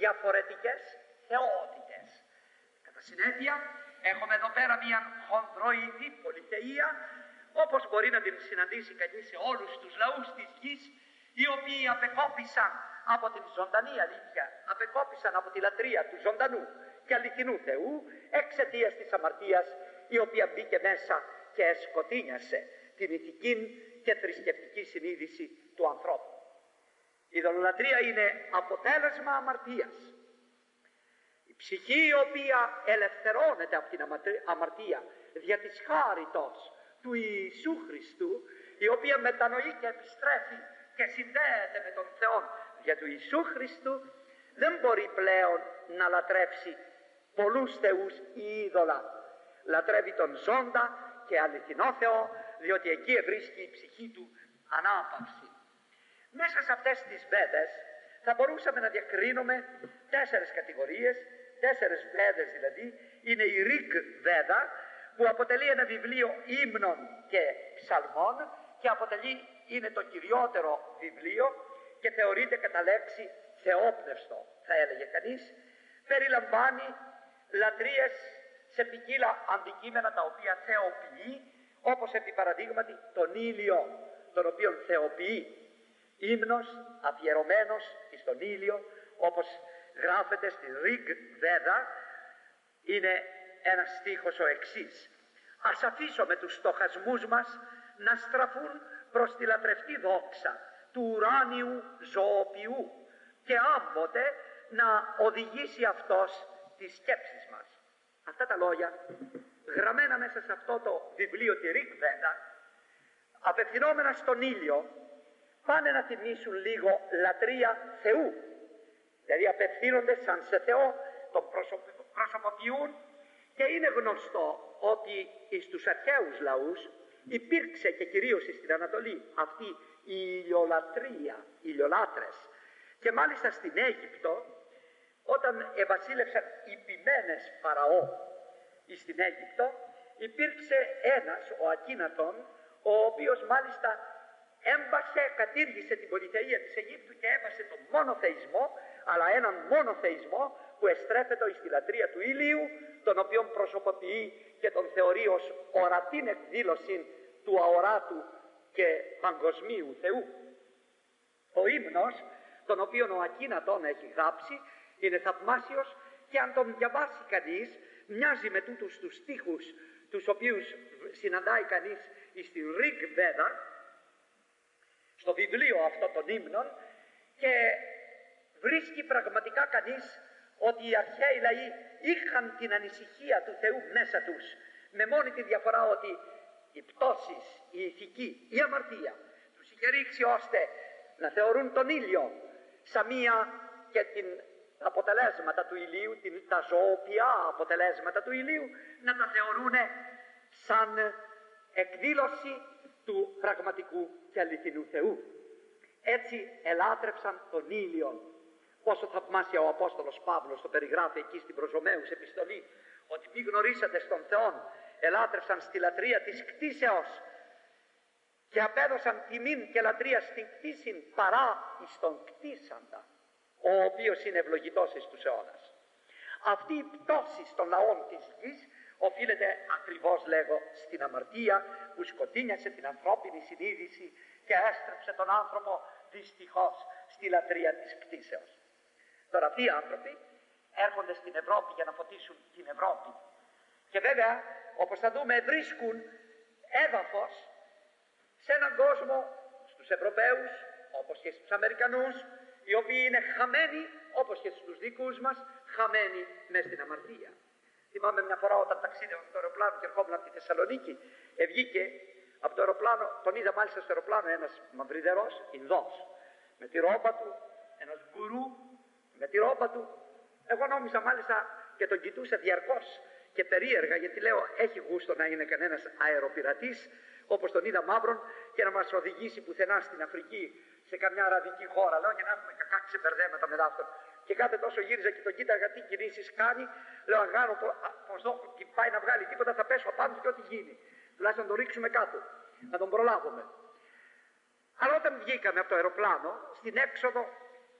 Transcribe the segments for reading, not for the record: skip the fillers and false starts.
διαφορετικές θεότητες. Κατά συνέπεια, έχουμε εδώ πέρα μια χονδροειδή πολυθεία, όπως μπορεί να την συναντήσει κανείς σε όλους τους λαούς της γης, οι οποίοι απεκόπησαν από την ζωντανή αλήθεια, απεκόπησαν από τη λατρεία του ζωντανού και αληθινού Θεού, εξαιτίας της αμαρτίας, η οποία μπήκε μέσα και σκοτίνιασε την ηθική και θρησκευτική συνείδηση του ανθρώπου. Η ειδωλολατρία είναι αποτέλεσμα αμαρτίας. Η ψυχή η οποία ελευθερώνεται από την αμαρτία δια της χάριτος του Ιησού Χριστού, η οποία μετανοεί και επιστρέφει και συνδέεται με τον Θεό δια του Ιησού Χριστού, δεν μπορεί πλέον να λατρεύσει πολλούς θεούς ή είδωλα. Λατρεύει τον ζώντα και αληθινό Θεό, διότι εκεί βρίσκει η ψυχή του ανάπαυση. Μέσα σε αυτές τις βέδες θα μπορούσαμε να διακρίνουμε 4 κατηγορίες, 4 βέδες δηλαδή. Είναι η Ριγ Βέδα, που αποτελεί ένα βιβλίο ύμνων και ψαλμών και είναι το κυριότερο βιβλίο και θεωρείται κατά λέξη θεόπνευστο, θα έλεγε κανείς. Περιλαμβάνει λατρείες σε ποικίλα αντικείμενα τα οποία θεοποιεί, όπως επί παραδείγματι τον ήλιο, τον οποίον θεοποιεί. Ύμνος αφιερωμένος στον ήλιο, όπως γράφεται στη Ριγ Βέδα, είναι ένας στίχος ο εξής: «Ας αφήσουμε τους στοχασμούς μας να στραφούν προς τη λατρευτή δόξα του ουράνιου ζωοποιού και άμποτε να οδηγήσει αυτός τις σκέψεις μας». Αυτά τα λόγια, γραμμένα μέσα σε αυτό το βιβλίο τη Ριγ Βέδα, απευθυνόμενα στον ήλιο, πάνε να θυμίσουν λίγο λατρεία Θεού. Δηλαδή απευθύνονται σαν σε Θεό, τον προσωποποιούν, και είναι γνωστό ότι στους αρχαίους λαούς υπήρξε και κυρίως στην Ανατολή αυτή η ηλιολατρεία, οι ηλιολάτρες. Και μάλιστα στην Αίγυπτο, όταν ευασίλευσαν οι ποιμένες Φαραώ στην Αίγυπτο, υπήρξε ένας, ο Ακίνατον, ο οποίος μάλιστα κατήργησε την πολυθεΐα της Αιγύπτου και έβασε τον μονοθεϊσμό, αλλά έναν μονοθεϊσμό που εστρέφεται στη λατρεία του ηλίου, τον οποίον προσωποποιεί και τον θεωρεί ως ορατήν εκδήλωση του αοράτου και παγκοσμίου Θεού. Ο ύμνος, τον οποίον ο Ακίνατον έχει γράψει, είναι θαυμάσιος και αν τον διαβάσει κανείς, μοιάζει με τούτους τους στίχους τους οποίους συναντάει κανείς στη Ριγ Βέδα, στο βιβλίο αυτό των ύμνων, και βρίσκει πραγματικά κανείς ότι οι αρχαίοι λαοί είχαν την ανησυχία του Θεού μέσα τους, με μόνη τη διαφορά ότι οι πτώσεις, η ηθική, η αμαρτία τους είχε ρίξει ώστε να θεωρούν τον ήλιο σαν μία και την αποτελέσματα του ηλίου, τα ζωοποιά αποτελέσματα του ηλίου, να τα θεωρούν σαν εκδήλωση του πραγματικού και αληθινού Θεού. Έτσι ελάτρεψαν τον ήλιο. Πόσο θαυμάσια ο Απόστολος Παύλος το περιγράφει εκεί στην προς Ρωμαίους επιστολή, ότι μη γνωρίσατε στον Θεόν, ελάτρεψαν στη λατρεία της κτίσεως και απέδωσαν τιμήν και λατρεία στην κτίσιν παρά εις τον κτίσαντα, ο οποίος είναι ευλογητός εις τους αιώνας. Αυτή η πτώση των λαών της γης οφείλεται ακριβώς, λέγω, στην αμαρτία που σκοτίνιασε την ανθρώπινη συνείδηση και έστρεψε τον άνθρωπο δυστυχώς στη λατρεία της κτίσεως. Τώρα αυτοί οι άνθρωποι έρχονται στην Ευρώπη για να φωτίσουν την Ευρώπη και βέβαια, όπως θα δούμε, βρίσκουν έδαφος σε έναν κόσμο, στους Ευρωπαίους όπως και στους Αμερικανούς, οι οποίοι είναι χαμένοι όπως και στους δικούς μας, χαμένοι μες στην αμαρτία. Θυμάμαι μια φορά όταν ταξίδευα με το αεροπλάνο και ερχόμουν από τη Θεσσαλονίκη, βγήκε από το αεροπλάνο, τον είδα μάλιστα στο αεροπλάνο ένας μαυριδερός Ινδός, με τη ρόμπα του, ένας γκουρού με τη ρόμπα του. Εγώ νόμιζα μάλιστα και τον κοιτούσα διαρκώς και περίεργα, γιατί λέω έχει γούστο να είναι κανένας αεροπειρατής όπως τον είδα μαύρον και να μας οδηγήσει πουθενά στην Αφρική, σε καμιά αραβική χώρα. Λέω και να έχουμε κακά ξεμπερδέματα με αυτόν. Και κάθε τόσο γύριζα και τον κοίταγα τι κινήσεις κάνει. Λέω αν κάνω πως δω και πάει να βγάλει τίποτα θα πέσω απάνω και ό,τι γίνει. Τουλάχιστον να τον ρίξουμε κάτω, να τον προλάβουμε. Αλλά όταν βγήκαμε από το αεροπλάνο, στην έξοδο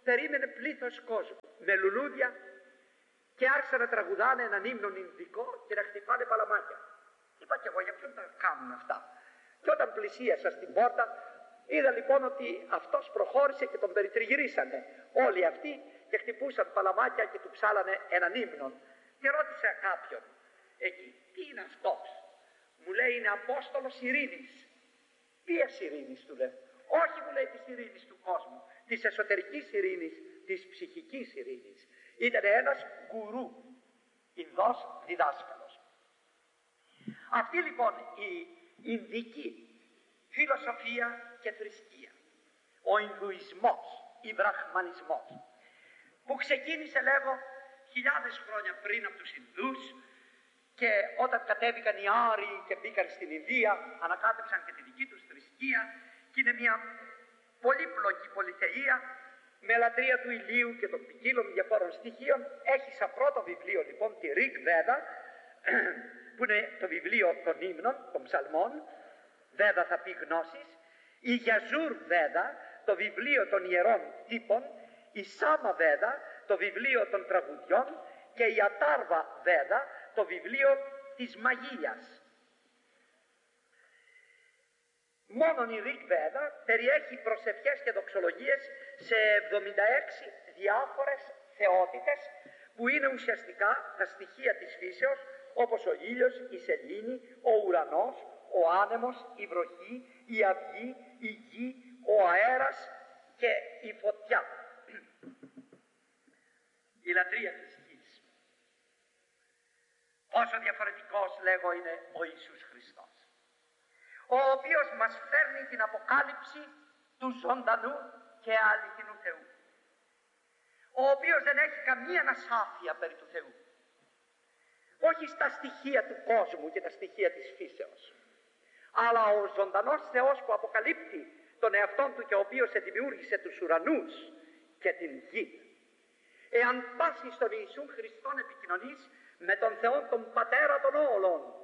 περίμενε πλήθος κόσμου με λουλούδια και άρχισαν να τραγουδάνε έναν ύμνο Ινδικό και να χτυπάνε παλαμάκια. Είπα και εγώ, για ποιον τα κάνουν αυτά? Και όταν πλησίασα στην πόρτα, είδα λοιπόν ότι αυτός προχώρησε και τον περιτριγυρίσανε όλοι αυτοί και χτυπούσαν παλαμάκια και του ψάλανε έναν ύμνο. Και ρώτησα κάποιον εκεί, τι είναι αυτός? Μου λέει, είναι Απόστολος Ειρήνης. Ποιας ειρήνης? Του λέω. Όχι, μου λέει, της ειρήνης του κόσμου, της εσωτερικής ειρήνης, της ψυχικής ειρήνης. Ήταν ένας γκουρού, Ινδός διδάσκαλος. Αυτή λοιπόν η Ινδική φιλοσοφία και θρησκεία, ο Ινδουισμός, η Βραχμανισμός, που ξεκίνησε λέγω χιλιάδες χρόνια πριν από τους Ινδούς, και όταν κατέβηκαν οι Άριοι και μπήκαν στην Ινδία, ανακάτεψαν και τη δική τους θρησκεία, και είναι μια πολύπλοκη πολυθεΐα με λατρεία του ηλίου και των ποικίλων διαφόρων στοιχείων. Έχει σαν πρώτο βιβλίο λοιπόν τη Rig Veda, που είναι το βιβλίο των ύμνων, των ψαλμών, Βέδα θα πει γνώσεις, η Yajur Veda, το βιβλίο των ιερών τύπων, η Sama Veda, το βιβλίο των τραγουδιών, και η Atharva Veda, το βιβλίο της μαγείας. Μόνον η Rig Veda περιέχει προσευχές και δοξολογίες σε 76 διάφορες θεότητες, που είναι ουσιαστικά τα στοιχεία της φύσεως, όπως ο ήλιος, η σελήνη, ο ουρανός, ο άνεμος, η βροχή, η αυγή, η γη, ο αέρας και η φωτιά. Η λατρεία της γης. Πόσο διαφορετικός λέγω είναι ο Ιησούς Χριστός, ο οποίος μας φέρνει την αποκάλυψη του ζωντανού και αληθινού Θεού, ο οποίος δεν έχει καμία ανασάφεια περί του Θεού, όχι στα στοιχεία του κόσμου και τα στοιχεία της φύσεως, αλλά ο ζωντανός Θεός που αποκαλύπτει τον εαυτόν του και ο οποίος δημιούργησε τους ουρανούς και την γη. Εάν πας στον Ιησούν Χριστόν επικοινωνείς με τον Θεό τον Πατέρα των όλων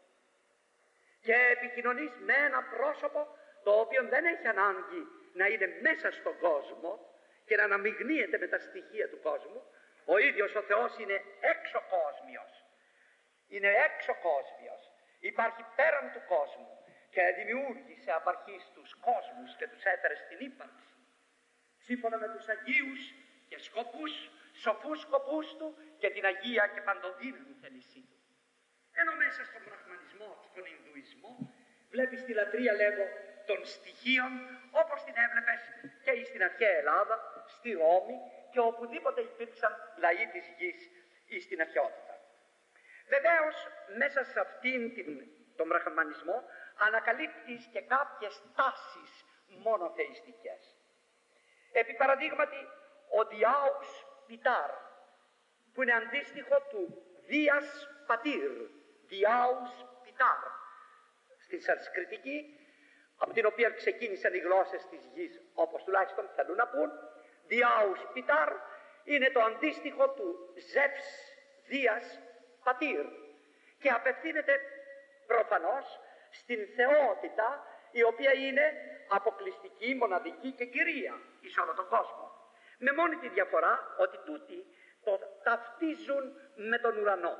και επικοινωνείς με ένα πρόσωπο το οποίο δεν έχει ανάγκη να είναι μέσα στον κόσμο και να αναμειγνύεται με τα στοιχεία του κόσμου, ο ίδιος ο Θεός είναι έξω-κόσμιος. Είναι έξω-κόσμιος, υπάρχει πέραν του κόσμου και δημιούργησε απ' αρχής τους κόσμους και τους έφερε στην ύπαρξη, σύμφωνα με τους Αγίους και σοφούς σκοπούς του και την Αγία και παντοδύναμη θέλησή του. Ενώ μέσα στον Βραχμανισμό, στον Ινδουισμό, βλέπεις τη λατρεία, λέγω, των στοιχείων, όπως την έβλεπες και στην αρχαία Ελλάδα, στη Ρώμη και οπουδήποτε υπήρξαν λαοί της γης ή στην αρχαιότητα. Βεβαίως, μέσα σε αυτήν τον βραχμανισμό ανακαλύπτεις και κάποιες τάσεις μονοθεϊστικές. Επί παραδείγματι, ο Διάους Πιτάρ, που είναι αντίστοιχο του Δίας Πατήρ, Διάους Πιτάρ, στη Σανσκριτική, από την οποία ξεκίνησαν οι γλώσσες της γης, όπως τουλάχιστον θέλουν να πούν. Διάους Πιτάρ είναι το αντίστοιχο του Ζεύς Δίας Πατήρ και απευθύνεται προφανώς στην θεότητα, η οποία είναι αποκλειστική, μοναδική και κυρία εις όλο τον κόσμο. Με μόνη τη διαφορά ότι τούτοι το ταυτίζουν με τον ουρανό.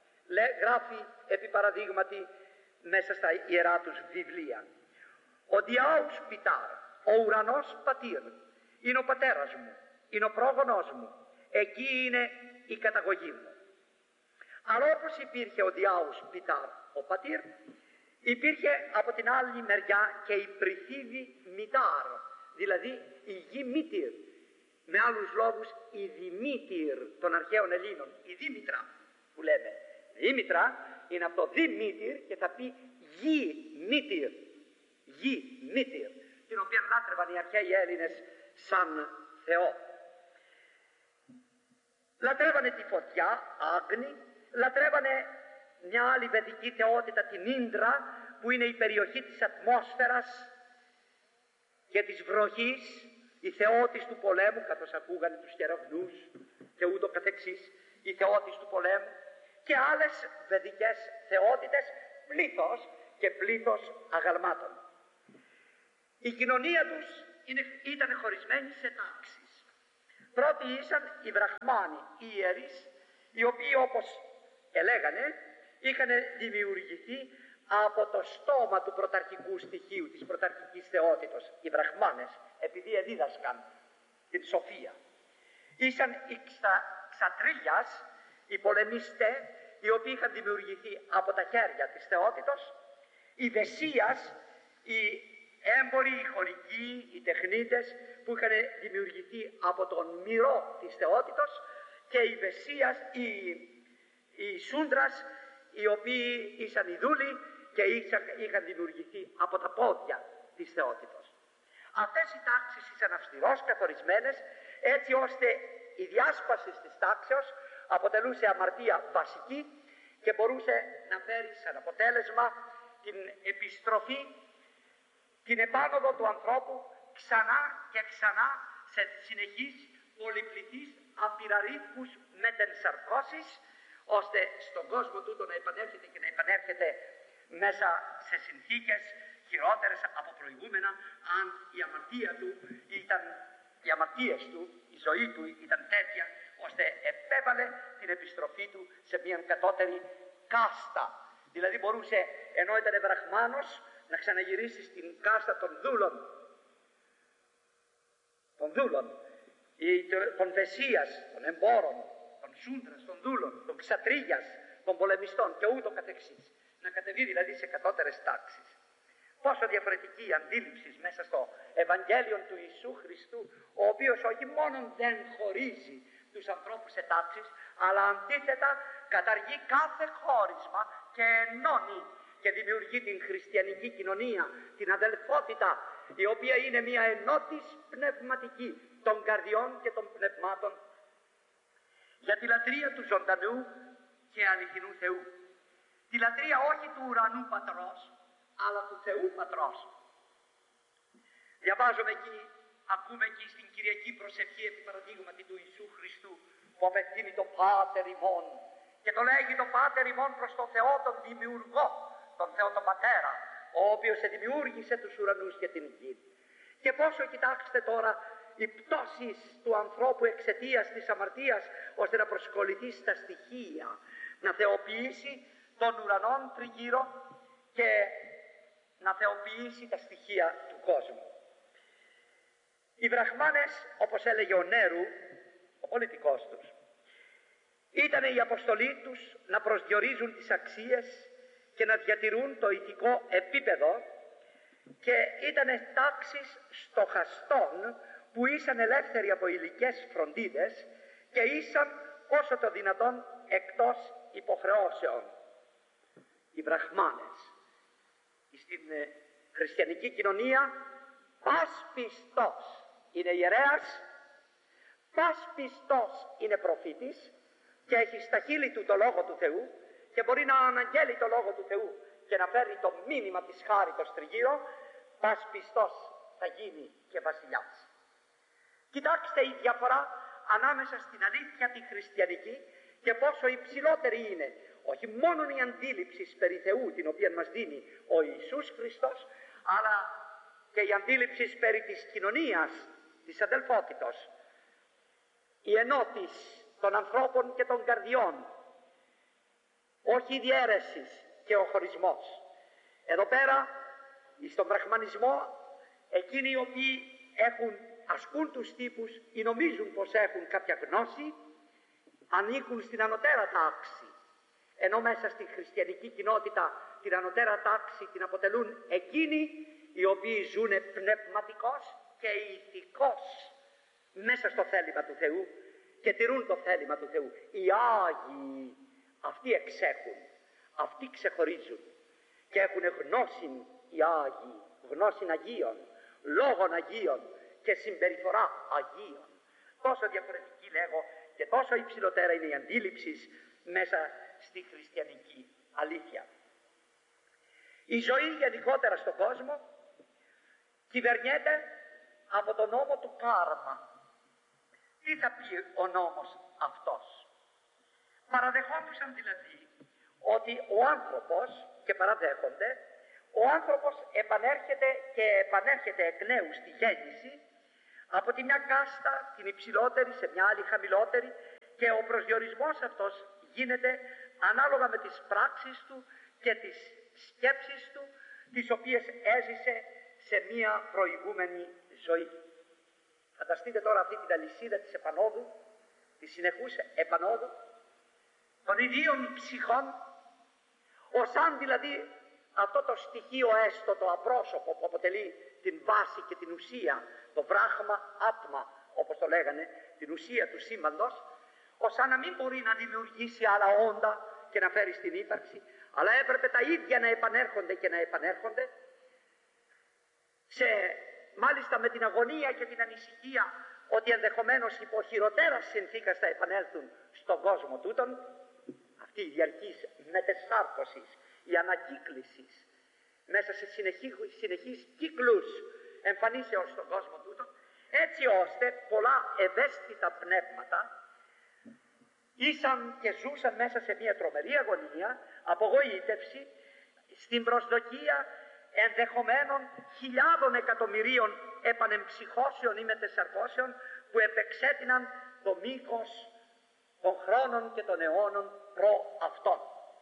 Γράφει επί παραδείγματι μέσα στα ιερά τους βιβλία. Ο Διάους Πιτάρ, ο ουρανός Πατήρ, είναι ο πατέρας μου, είναι ο πρόγονός μου, εκεί είναι η καταγωγή μου. Αλλά όπως υπήρχε ο Διάους Πιτάρ, ο Πατήρ, υπήρχε από την άλλη μεριά και η Πριθύβη Μητάρ, δηλαδή η γη Μήτυρ. Με άλλους λόγους η Δημήτυρ των αρχαίων Ελλήνων, η Δήμητρα που λέμε. Η Δήμητρα είναι από το Δημήτυρ και θα πει γη Μήτυρ. Γη Μήτυρ, την οποία λάτρευαν οι αρχαίοι Έλληνες σαν Θεό. Λατρεύανε τη φωτιά, Άγνη, λατρεύανε μια άλλη βεδική θεότητα, την Ίντρα, που είναι η περιοχή της ατμόσφαιρας και της βροχής, η θεότης του πολέμου, καθώς ακούγανε τους κεραυνούς και ούτω καθεξής, η θεότης του πολέμου, και άλλες βεδικές θεότητες, πλήθος και πλήθος αγαλμάτων. Η κοινωνία τους ήταν χωρισμένη σε τάξεις. Πρώτοι ήσαν οι βραχμάνοι, οι ιερείς, οι οποίοι όπως ελέγανε είχαν δημιουργηθεί από το στόμα του πρωταρχικού στοιχείου, της πρωταρχικής θεότητος. Οι βραχμάνες, επειδή εδίδασκαν την σοφία. Ήσαν οι ξατρίλιας, οι πολεμιστές, οι οποίοι είχαν δημιουργηθεί από τα χέρια της θεότητος, οι βεσσίας, οι έμποροι, οι χωρικοί, οι τεχνίτες που είχαν δημιουργηθεί από τον μυρό της θεότητος, και οι βεσσίας, οι σούντρας, οι οποίοι ήσαν οι δούλοι και είχαν δημιουργηθεί από τα πόδια της θεότητος. Αυτές οι τάξεις ήσαν αυστηρώς καθορισμένες, έτσι ώστε η διάσπαση της τάξεως αποτελούσε αμαρτία βασική και μπορούσε να φέρει σαν αποτέλεσμα την επιστροφή, την επάνωδο του ανθρώπου ξανά και ξανά σε συνεχείς πολυπληθείς απειραρύθμους μετενσαρκώσεις, ώστε στον κόσμο τούτο να επανέρχεται και να επανέρχεται μέσα σε συνθήκες χειρότερες από προηγούμενα, αν οι αμαρτίες του, η ζωή του ήταν τέτοια, ώστε επέβαλε την επιστροφή του σε μια κατώτερη κάστα. Δηλαδή μπορούσε, ενώ ήταν βραχμάνος, να ξαναγυρίσει στην κάστα των δούλων, των βεσσίας, των εμπόρων, των σούντρας, των δούλων, των ξατρίγιας, των πολεμιστών και ούτω καθεξής. Να κατεβεί δηλαδή σε κατώτερες τάξεις. Πόσο διαφορετική η αντίληψη μέσα στο Ευαγγέλιο του Ιησού Χριστού, ο οποίος όχι μόνο δεν χωρίζει τους ανθρώπους σε τάξεις, αλλά αντίθετα καταργεί κάθε χώρισμα και ενώνει και δημιουργεί την χριστιανική κοινωνία, την αδελφότητα, η οποία είναι μια ενότης πνευματική των καρδιών και των πνευμάτων για τη λατρεία του ζωντανού και αληθινού Θεού. Τη λατρεία όχι του ουρανού πατρός, αλλά του Θεού πατρός. Διαβάζουμε εκεί, ακούμε εκεί στην Κυριακή προσευχή επί παραδείγματι του Ιησού Χριστού, που απευθύνει το Πάτερ ημών και το λέγει το Πάτερ ημών προς τον Θεό τον Δημιουργό, τον Θεό τον Πατέρα, ο οποίος δημιούργησε τους ουρανούς και την γη. Και πόσο, κοιτάξτε τώρα, οι πτώσεις του ανθρώπου εξαιτίας της αμαρτίας, ώστε να προσκοληθεί στα στοιχεία, να θεοποιήσει τον ουρανόν τριγύρω και να θεοποιήσει τα στοιχεία του κόσμου. Οι βραχμάνες, όπως έλεγε ο Νέρου, ο πολιτικός τους, ήταν η αποστολή τους να προσδιορίζουν τις αξίες και να διατηρούν το ηθικό επίπεδο, και ήταν τάξεις στοχαστών που ήσαν ελεύθεροι από υλικές φροντίδες και ήσαν όσο το δυνατόν εκτός υποχρεώσεων. Οι βραχμάνες στην χριστιανική κοινωνία, πας πιστός είναι ιερέας, πας πιστός είναι προφήτης και έχει στα χείλη του το Λόγο του Θεού και μπορεί να αναγγέλει το Λόγο του Θεού και να φέρει το μήνυμα της χάριτος τριγύρω. Πας πιστός θα γίνει και βασιλιάς. Κοιτάξτε η διαφορά ανάμεσα στην αλήθεια τη χριστιανική και πόσο υψηλότερη είναι όχι μόνο η αντίληψη περί Θεού την οποία μας δίνει ο Ιησούς Χριστός, αλλά και η αντίληψη περί της κοινωνίας, της αδελφότητος, η ενότηση των ανθρώπων και των καρδιών, όχι η διαίρεση και ο χωρισμός. Εδώ πέρα, στον βραχμανισμό, εκείνοι οι οποίοι ασκούν τους τύπους ή νομίζουν πως έχουν κάποια γνώση, ανήκουν στην ανωτέρα τάξη, ενώ μέσα στη χριστιανική κοινότητα την ανωτέρα τάξη την αποτελούν εκείνοι οι οποίοι ζουν πνευματικός και ηθικός μέσα στο θέλημα του Θεού και τηρούν το θέλημα του Θεού. Οι Άγιοι αυτοί εξέχουν, αυτοί ξεχωρίζουν και έχουν γνώση οι Άγιοι, γνώση Αγίων, λόγων Αγίων και συμπεριφορά Αγίων. Τόσο διαφορετική λέγω και τόσο υψηλότερα είναι η αντίληψη μέσα στη χριστιανική αλήθεια. Η ζωή γενικότερα στον κόσμο κυβερνιέται από τον νόμο του κάρμα. Τι θα πει ο νόμος αυτός? Παραδεχόντουσαν δηλαδή ότι ο άνθρωπος, και παραδέχονται, ο άνθρωπος επανέρχεται και επανέρχεται εκ νέου στη γέννηση, από τη μια κάστα, την υψηλότερη, σε μια άλλη χαμηλότερη, και ο προσδιορισμός αυτός γίνεται ανάλογα με τις πράξεις του και τις σκέψεις του, τις οποίες έζησε σε μια προηγούμενη ζωή. Φανταστείτε τώρα αυτή την αλυσίδα της επανόδου, της συνεχούς επανόδου, των ιδίων ψυχών, ως αν δηλαδή αυτό το στοιχείο έστω το απρόσωπο που αποτελεί την βάση και την ουσία, το βράχμα άτμα όπως το λέγανε, την ουσία του σύμπαντος, ως αν να μην μπορεί να δημιουργήσει άλλα όντα και να φέρει στην ύπαρξη, αλλά έπρεπε τα ίδια να επανέρχονται και να επανέρχονται, μάλιστα με την αγωνία και την ανησυχία ότι ενδεχομένως υπό χειροτέρα συνθήκας θα επανέλθουν στον κόσμο τούτον, αυτή η διαρκής μετεσάρκωσης, η ανακύκλησης μέσα σε συνεχείς κύκλους εμφανίσεως στον κόσμο τούτον, έτσι ώστε πολλά ευαίσθητα πνεύματα ήσαν και ζούσαν μέσα σε μια τρομερή αγωνία, απογοήτευση, στην προσδοκία ενδεχομένων χιλιάδων εκατομμυρίων επανεμψυχώσεων ή μετεσαρκώσεων που επεξέτειναν το μήκος των χρόνων και των αιώνων προ αυτών.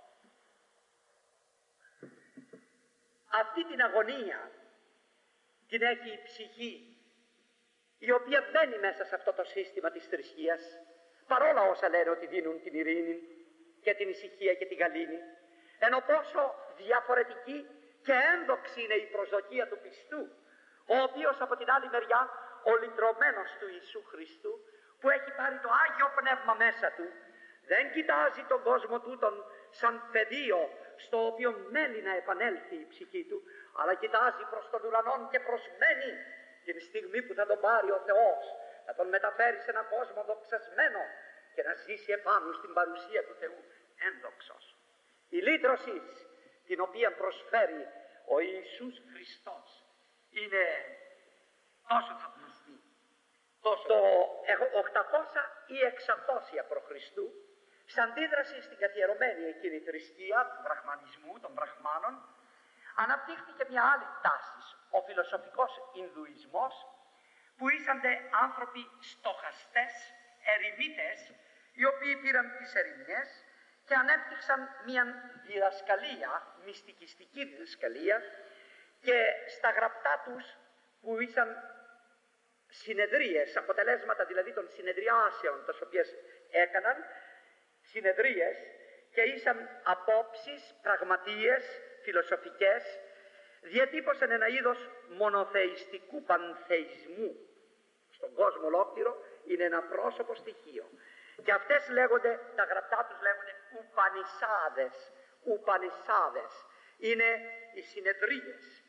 Αυτή την αγωνία την έχει η ψυχή, η οποία μπαίνει μέσα σε αυτό το σύστημα της θρησκείας, παρόλα όσα λένε ότι δίνουν την ειρήνη και την ησυχία και την γαλήνη, ενώ πόσο διαφορετική και ένδοξη είναι η προσδοκία του πιστού, ο οποίος από την άλλη μεριά, ο λυτρωμένος του Ιησού Χριστού, που έχει πάρει το Άγιο Πνεύμα μέσα του, δεν κοιτάζει τον κόσμο τούτον σαν πεδίο στο οποίο μένει να επανέλθει η ψυχή του, αλλά κοιτάζει προς τον ουρανό και προσμένει την στιγμή που θα τον πάρει ο Θεός, να τον μεταφέρει σε έναν κόσμο δοξασμένο και να ζήσει επάνω στην παρουσία του Θεού ένδοξος. Η λύτρωση την οποία προσφέρει ο Ιησούς Χριστός είναι τόσο θαυμαστή. Το 800 ή 600 π.Χ. σε αντίδραση στην καθιερωμένη εκείνη θρησκεία του βραχμανισμού, των βραχμάνων, αναπτύχθηκε μια άλλη τάση, ο φιλοσοφικός Ινδουισμός, που ήσανται άνθρωποι στοχαστές, ερημίτες, οι οποίοι πήραν τις ερημιές και ανέπτυξαν μια διδασκαλία, μυστικιστική διδασκαλία, και στα γραπτά τους που ήσαν συνεδρίες, αποτελέσματα δηλαδή των συνεδριάσεων τις οποίες έκαναν, συνεδρίες, και ήσαν απόψεις, πραγματείες, φιλοσοφικές, διατύπωσαν ένα είδος μονοθεϊστικού πανθεϊσμού. Στον κόσμο ολόκληρο είναι ένα πρόσωπο στοιχείο. Και αυτές λέγονται, τα γραπτά τους λέγονται Ουπανισάδες. Ουπανισάδες είναι οι συνεδρίες.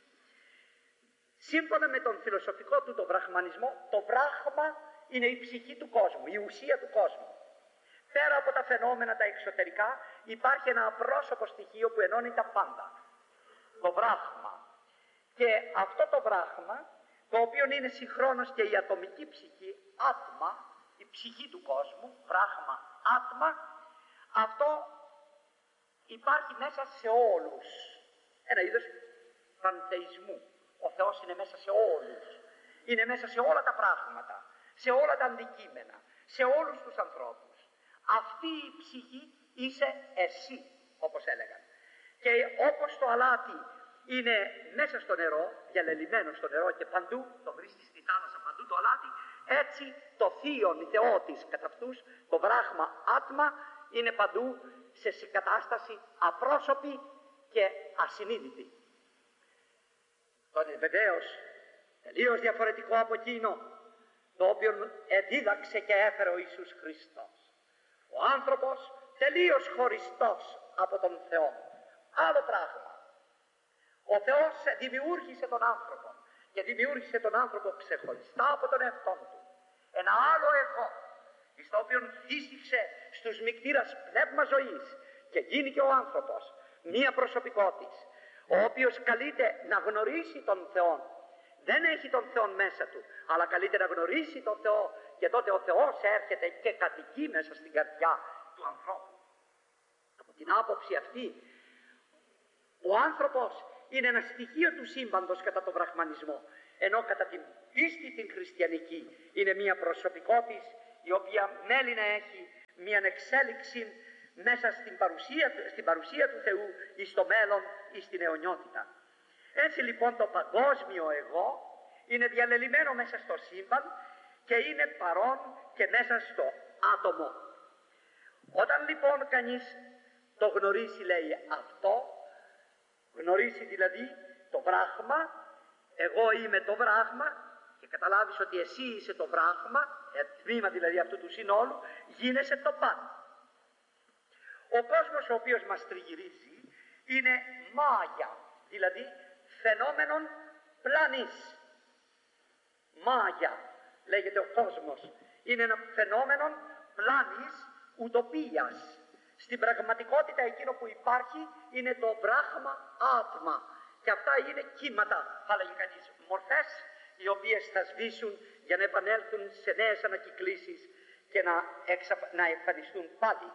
Σύμφωνα με τον φιλοσοφικό του τον βραχμανισμό, το βράχμα είναι η ψυχή του κόσμου, η ουσία του κόσμου. Πέρα από τα φαινόμενα τα εξωτερικά υπάρχει ένα απρόσωπο στοιχείο που ενώνει τα πάντα. Το βράχμα. Και αυτό το βράχμα, το οποίο είναι συγχρόνως και η ατομική ψυχή, άτμα, η ψυχή του κόσμου, βράχμα, άτμα, αυτό υπάρχει μέσα σε όλους. Ένα είδος πανθεϊσμού. Ο Θεός είναι μέσα σε όλους. Είναι μέσα σε όλα τα πράγματα, σε όλα τα αντικείμενα, σε όλους τους ανθρώπους. Αυτή η ψυχή είσαι εσύ, όπως έλεγαν. Και όπως το αλάτι είναι μέσα στο νερό, διαλελειμμένο στο νερό και παντού, το βρίσκει στη θάλασσα παντού το αλάτι, έτσι το θείον, η θεότης κατά αυτούς, το βράχμα άτμα, είναι παντού σε κατάσταση απρόσωπη και ασυνείδητη. Τότε βεβαίως τελείως διαφορετικό από εκείνο το οποίο εδίδαξε και έφερε ο Ιησούς Χριστός. Ο άνθρωπος τελείως χωριστός από τον Θεό. Άλλο πράγμα. Ο Θεός δημιούργησε τον άνθρωπο και δημιούργησε τον άνθρωπο ξεχωριστά από τον εαυτόν του. Ένα άλλο εγώ, στο οποίο φύσηξε στους μικτήρας πνεύμα ζωής και γίνει και ο άνθρωπος μία προσωπικότης, ο οποίος καλείται να γνωρίσει τον Θεό. Δεν έχει τον Θεό μέσα του, αλλά καλείται να γνωρίσει τον Θεό, και τότε ο Θεός έρχεται και κατοικεί μέσα στην καρδιά του ανθρώπου. Από την άποψη αυτή, ο άνθρωπος είναι ένα στοιχείο του σύμπαντος κατά τον βραχμανισμό. ενώ κατά την πίστη την χριστιανική είναι μια προσωπικότης η οποία μέλει να έχει μια εξέλιξη μέσα στην παρουσία του Θεού ή στο μέλλον ή στην αιωνιότητα. Έτσι λοιπόν το παγκόσμιο εγώ είναι διαλελειμμένο μέσα στο σύμπαν και είναι παρόν και μέσα στο άτομο. Όταν λοιπόν κανείς το γνωρίσει, λέει αυτό, γνωρίσει δηλαδή το βράχμα, εγώ είμαι το βράχμα, και καταλάβεις ότι εσύ είσαι το βράχμα, τμήμα δηλαδή αυτού του συνόλου, γίνεσαι το πάντα. Ο κόσμος ο οποίος μας τριγυρίζει είναι μάγια, δηλαδή φαινόμενον πλανής. Μάγια λέγεται ο κόσμος. Είναι ένα φαινόμενον πλάνης ουτοπίας. Στην πραγματικότητα εκείνο που υπάρχει είναι το βράχμα άτμα. Και αυτά είναι κύματα, θα λέγει κανείς, μορφές οι οποίες θα σβήσουν για να επανέλθουν σε νέες ανακυκλήσεις και να εμφανιστούν πάλι.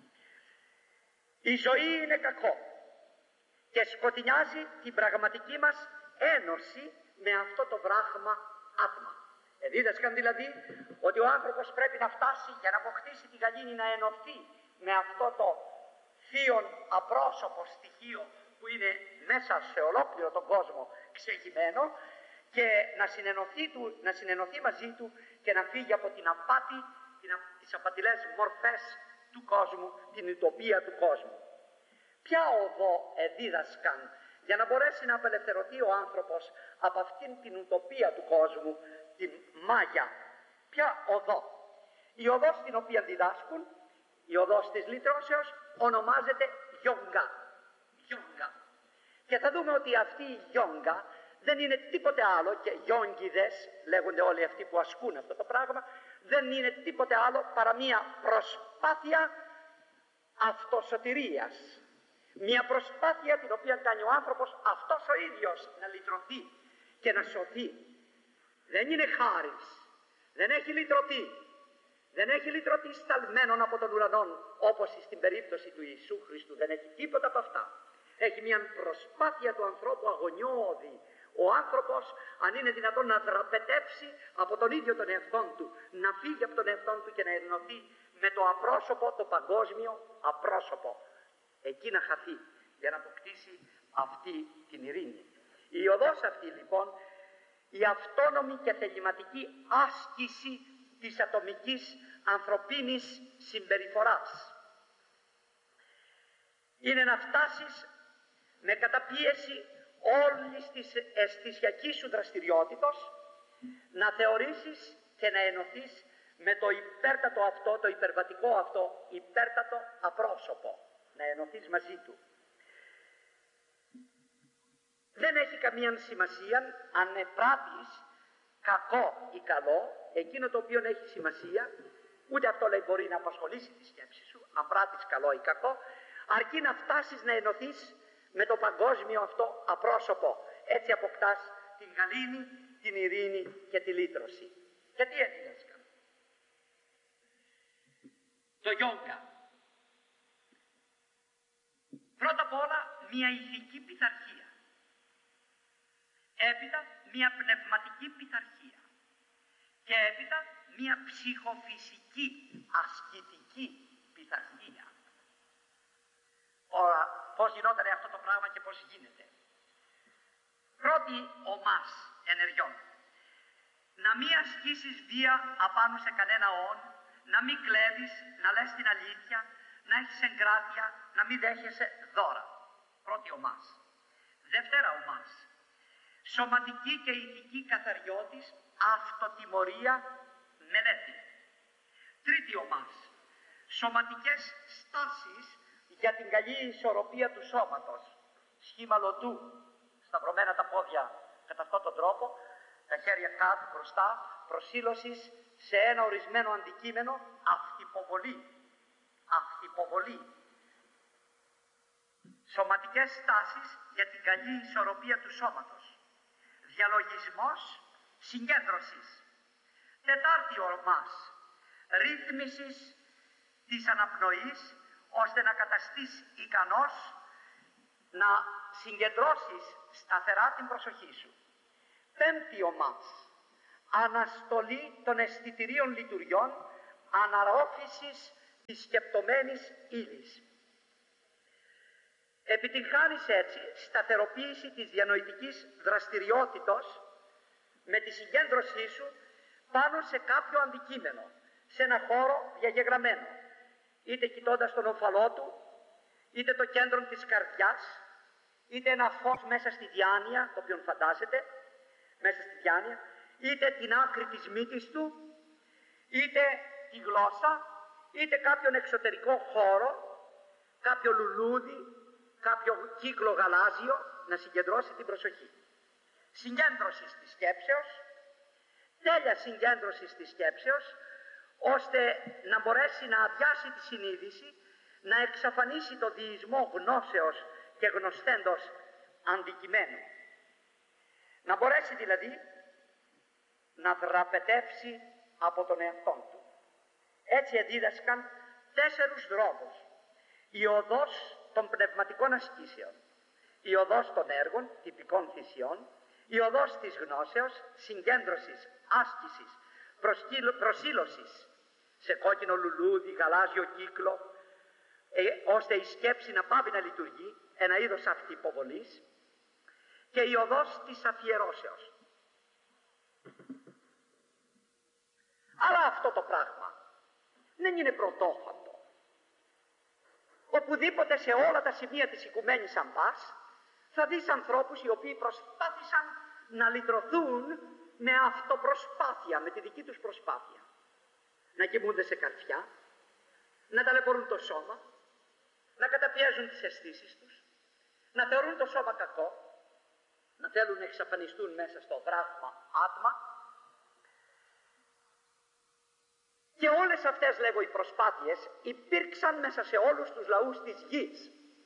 Η ζωή είναι κακό και σκοτεινιάζει την πραγματική μας ένωση με αυτό το βράχμα άτμα. Δίδασκαν δηλαδή ότι ο άνθρωπος πρέπει να φτάσει για να αποκτήσει τη γαλήνη, να ενωθεί με αυτό το θείον απρόσωπο στοιχείο που είναι μέσα σε ολόκληρο τον κόσμο ξεγυμμένο και να συνενωθεί μαζί του και να φύγει από την απάτη, τις απατηλές μορφές του κόσμου, την ουτοπία του κόσμου. Ποια οδό δίδασκαν για να μπορέσει να απελευθερωθεί ο άνθρωπος από αυτήν την ουτοπία του κόσμου, την μάγια? Ποια οδό? Η οδός την οποία διδάσκουν, η οδός της λυτρώσεως, ονομάζεται γιόγκα. Και θα δούμε ότι αυτή η γιόγκα δεν είναι τίποτε άλλο, και γιόγκιδες λέγονται όλοι αυτοί που ασκούν αυτό το πράγμα, δεν είναι τίποτε άλλο παρά μία προσπάθεια αυτοσωτηρίας. Μία προσπάθεια την οποία κάνει ο άνθρωπος αυτός ο ίδιος να λυτρωθεί και να σωθεί. Δεν είναι χάρις, δεν έχει λυτρωθεί, δεν έχει λυτρωθεί σταλμένον από τον ουρανόν όπως στην περίπτωση του Ιησού Χριστού, δεν έχει τίποτα από αυτά. Έχει μια προσπάθεια του ανθρώπου αγωνιώδη. Ο άνθρωπος, αν είναι δυνατόν, να δραπετεύσει από τον ίδιο τον εαυτόν του, να φύγει από τον εαυτόν του και να ενωθεί με το απρόσωπο, το παγκόσμιο απρόσωπο. Εκεί να χαθεί για να αποκτήσει αυτή την ειρήνη. Η οδός αυτή λοιπόν, η αυτόνομη και θεληματική άσκηση της ατομικής ανθρωπίνης συμπεριφοράς, είναι να φτάσεις με καταπίεση όλης της αισθησιακής σου δραστηριότητος, να θεωρήσεις και να ενωθείς με το υπέρτατο αυτό, το υπερβατικό αυτό, υπέρτατο απρόσωπο, να ενωθείς μαζί του. Δεν έχει καμία σημασία αν πράττεις κακό ή καλό, εκείνο το οποίο έχει σημασία, ούτε αυτό λέει μπορεί να απασχολήσει τη σκέψη σου, αν πράττεις καλό ή κακό, αρκεί να φτάσεις να ενωθείς με το παγκόσμιο αυτό απρόσωπο. Έτσι αποκτάς την γαλήνη, την ειρήνη και τη λύτρωση. Και τι έδιδασκαν? Το γιόγκα. Πρώτα απ' όλα μια ηθική πειθαρχία. Έπειτα μια πνευματική πειθαρχία. Και έπειτα μια ψυχοφυσική ασκητική πειθαρχία. Τώρα, πώς γινόταν αυτό το πράγμα και πώς γίνεται? Πρώτη ομάς ενεργειών. Να μην ασκήσεις βία απάνω σε κανένα όν, να μην κλέβεις, να λες την αλήθεια, να έχεις εγκράτεια, να μην δέχεσαι δώρα. Πρώτη ομάς. Δεύτερα ομάς. Σωματική και ηθική καθαριότης, αυτοτιμωρία, μελέτη. Τρίτη ομάς. Σωματικές στάσεις για την καλή ισορροπία του σώματος. Σχήμα λωτού, σταυρωμένα τα πόδια κατά αυτόν τον τρόπο, τα χέρια κάτω μπροστά, προσήλωσης σε ένα ορισμένο αντικείμενο, αυτυποβολή. Σωματικές στάσεις για την καλή ισορροπία του σώματος. Διαλογισμός συγκέντρωσης. Τετάρτη ορμάς, ρύθμισης της αναπνοής, ώστε να καταστείς ικανός να συγκεντρώσεις σταθερά την προσοχή σου. Πέμπτη ομάς, αναστολή των αισθητηρίων λειτουργιών, αναρρόφησης της σκεπτομένης ύλης. Επιτυγχάνεις έτσι σταθεροποίηση της διανοητικής δραστηριότητος με τη συγκέντρωσή σου πάνω σε κάποιο αντικείμενο, σε ένα χώρο διαγεγραμμένο, είτε κοιτώντας τον ομφαλό του, είτε το κέντρο της καρδιάς, είτε ένα φως μέσα στη διάνοια, το οποίο φαντάζεται, μέσα στη διάνοια, είτε την άκρη της μύτης του, είτε τη γλώσσα, είτε κάποιον εξωτερικό χώρο, κάποιο λουλούδι, κάποιο κύκλο γαλάζιο, να συγκεντρώσει την προσοχή. Συγκέντρωση της σκέψεως, τέλεια συγκέντρωση της σκέψεως, ώστε να μπορέσει να αδειάσει τη συνείδηση, να εξαφανίσει το διεισμό γνώσεως και γνωστέντος αντικειμένου. Να μπορέσει δηλαδή να δραπετεύσει από τον εαυτόν του. Έτσι εδίδασκαν 4 δρόμους. Η οδός των πνευματικών ασκήσεων, η οδός των έργων, τυπικών θυσιών, η οδός της γνώσεως, συγκέντρωσης, άσκησης, προσήλωσης σε κόκκινο λουλούδι, γαλάζιο κύκλο, ώστε η σκέψη να πάβει να λειτουργεί, ένα είδος αυτοϋποβολής, και η οδός της αφιερώσεως. Αλλά αυτό το πράγμα δεν είναι πρωτόφαντο. Οπουδήποτε σε όλα τα σημεία της οικουμένης αν πας, θα δεις ανθρώπους οι οποίοι προσπάθησαν να λυτρωθούν με αυτοπροσπάθεια, με τη δική τους προσπάθεια. Να κοιμούνται σε καρφιά, να ταλαιπωρούν το σώμα, να καταπιέζουν τις αισθήσεις τους, να θεωρούν το σώμα κακό, να θέλουν να εξαφανιστούν μέσα στο βράχμα άτμα. Και όλες αυτές, λέγω, οι προσπάθειες υπήρξαν μέσα σε όλους τους λαούς της γης.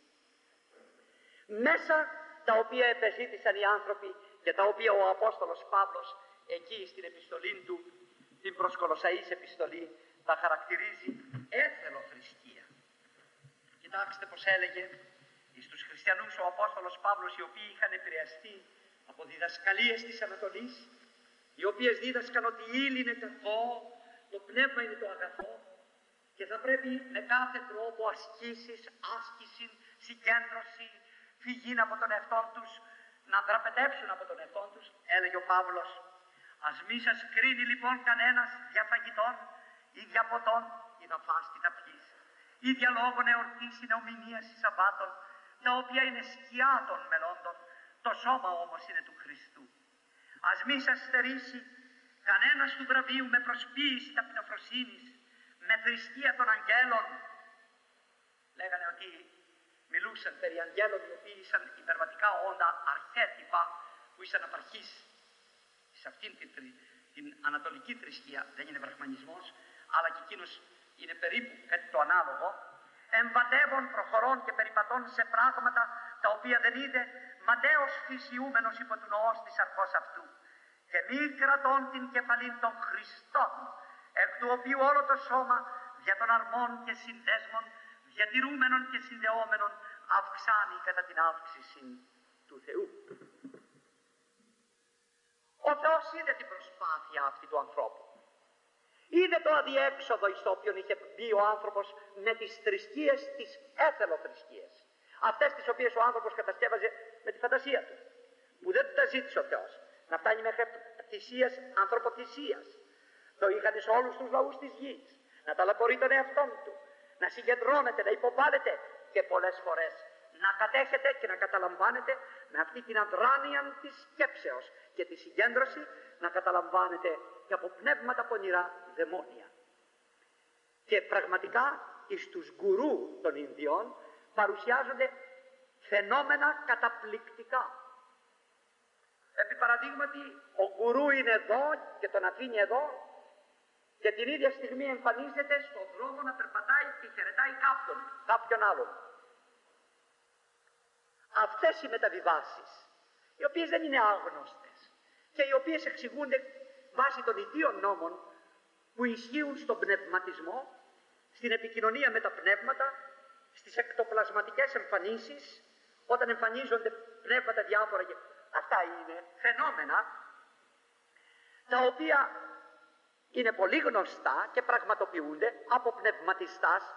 Μέσα τα οποία επεζήτησαν οι άνθρωποι και τα οποία ο Απόστολος Παύλος εκεί στην επιστολή του, την προς Κολοσσαείς επιστολή, τα χαρακτηρίζει έθελο θρησκεία. Κοιτάξτε πως έλεγε στους χριστιανούς ο Απόστολος Παύλος, οι οποίοι είχαν επηρεαστεί από διδασκαλίες της Ανατολής, οι οποίες δίδασκαν ότι η ύλη είναι κακό, το πνεύμα είναι το αγαθό και θα πρέπει με κάθε τρόπο ασκήσεις, άσκηση, συγκέντρωση, φυγήν από τον εαυτόν τους, να δραπετεύσουν από τον εαυτόν τους. Έλεγε ο Παύλος, ας μη σας κρίνει λοιπόν κανένας δια φαγητών ή δια ποτών, ή θα φας τι θα πιείς, ή δια λόγων εορτής ή νεομηνίας ή Σαββάτων, τα οποία είναι σκιά των μελώντων, το σώμα όμως είναι του Χριστού. Ας μη σας στερήσει κανένας του βραβείου με προσποίηση ταπεινοφροσύνης, με θρησκεία των αγγέλων. Λέγανε ότι μιλούσαν περί αγγέλων οι οποίοι ήσαν υπερβατικά όντα, αρχέτυπα που ήσαν απαρχής. Σε αυτήν την ανατολική θρησκεία δεν είναι βραχμανισμός, αλλά και εκείνος είναι περίπου κάτι το ανάλογο. Εμβατεύων, προχωρών και περιπατών σε πράγματα τα οποία δεν είδε ματέως φυσιούμενος υπό του νοός της αρχός αυτού. Και μη κρατών την κεφαλήν των Χριστών, εκ του οποίου όλο το σώμα δια των αρμών και συνδέσμων, διατηρούμενων και συνδεόμενων, αυξάνει κατά την αύξηση του Θεού. Ο Θεός είδε την προσπάθεια αυτή του ανθρώπου. Είδε το αδιέξοδο στο οποίο είχε μπει ο άνθρωπος με τις θρησκείες, τις έθελοθρησκείες. Αυτές τις οποίες ο άνθρωπος κατασκεύαζε με τη φαντασία του, που δεν τα ζήτησε ο Θεός. Να φτάνει μέχρι θυσίας, ανθρωποθυσίας. Το είχαν σε όλους τους λαούς της γης. Να ταλαιπωρεί τον εαυτόν του, να συγκεντρώνεται, να υποβάλλεται και πολλές φορές να κατέχετε και να καταλαμβάνετε με αυτή την αδράνεια της σκέψεως και τη συγκέντρωση, να καταλαμβάνετε και από πνεύματα πονηρά δαιμόνια. Και πραγματικά εις τους γκουρού των Ινδιών παρουσιάζονται φαινόμενα καταπληκτικά. Επί παραδείγματι, ο γκουρού είναι εδώ και τον αφήνει εδώ και την ίδια στιγμή εμφανίζεται στον δρόμο να περπατάει και χαιρετάει κάποιον άλλον. Αυτές οι μεταβιβάσεις, οι οποίες δεν είναι άγνωστες και οι οποίες εξηγούνται βάσει των ιδίων νόμων που ισχύουν στον πνευματισμό, στην επικοινωνία με τα πνεύματα, στις εκτοπλασματικές εμφανίσεις, όταν εμφανίζονται πνεύματα διάφορα. Αυτά είναι φαινόμενα τα οποία είναι πολύ γνωστά και πραγματοποιούνται από πνευματιστάς